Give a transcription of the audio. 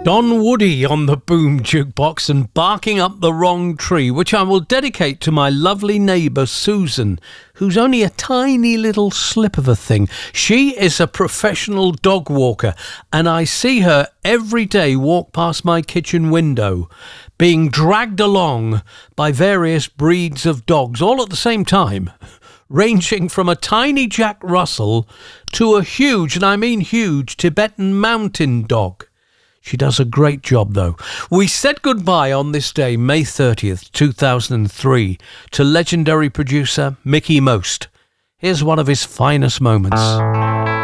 Don Woody on the boom jukebox and Barking Up the Wrong Tree, which I will dedicate to my lovely neighbour Susan, who's only a tiny little slip of a thing. She is a professional dog walker, and I see her every day walk past my kitchen window, being dragged along by various breeds of dogs, all at the same time, ranging from a tiny Jack Russell to a huge, and I mean huge, Tibetan mountain dog. She does a great job, though. We said goodbye on this day, May 30th, 2003, to legendary producer Mickey Most. Here's one of his finest moments.